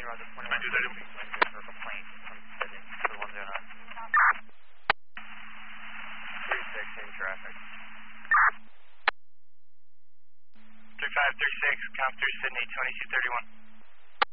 Roger, 21. I do that. For a complaint from Sydney for 109. 36 in traffic. 3536, count through Sydney, 2231.